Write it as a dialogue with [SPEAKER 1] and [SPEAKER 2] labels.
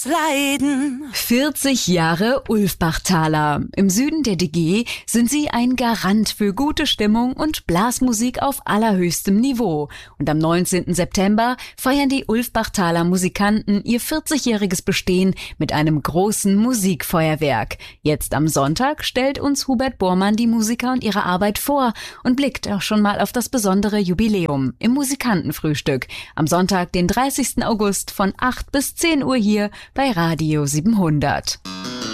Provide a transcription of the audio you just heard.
[SPEAKER 1] Leiden.
[SPEAKER 2] 40 Jahre Ulfbachtaler. Im Süden der DG sind sie ein Garant für gute Stimmung und Blasmusik auf allerhöchstem Niveau. Und am 19. September feiern die Ulfbachtaler Musikanten ihr 40-jähriges Bestehen mit einem großen Musikfeuerwerk. Jetzt am Sonntag stellt uns Hubert Bormann die Musiker und ihre Arbeit vor und blickt auch schon mal auf das besondere Jubiläum im Musikantenfrühstück. Am Sonntag, den 30. August von 8 bis 10 Uhr hier bei Radio 700.